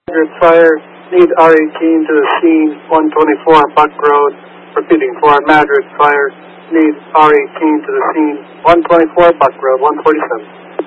Madrid Fire, need R18 to the scene, 124 Buck Road. Repeating, for Madrid Fire, need R18 to the scene, 124 Buck Road, 147.